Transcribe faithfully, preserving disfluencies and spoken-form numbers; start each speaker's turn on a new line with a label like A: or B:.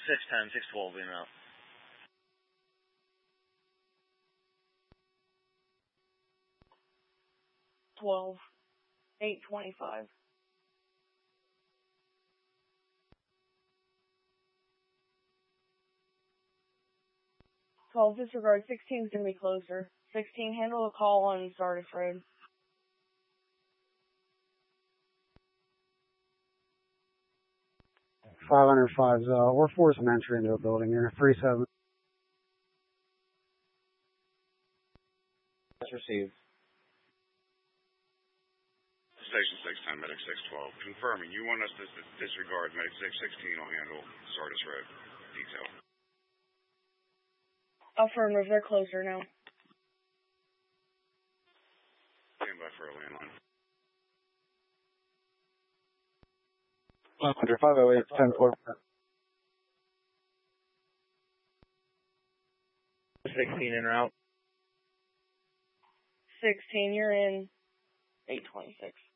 A: six ten, six twelve in route.
B: twelve, eight twenty-five. twelve, disregard. sixteen is going to be closer. sixteen, handle a call on Sardis Road.
C: five hundred five, uh, we're forcing entry into a building here. three seven.
D: That's received.
E: Station six ten, Medic six twelve. Confirming, you want us to disregard Medic six sixteen will handle Sardis Road. Detail.
B: Affirmative, they're closer now.
E: Stand by for a landline.
C: five hundred, five oh eight, ten four.
D: sixteen en route.
B: sixteen, you're in. eight twenty-six.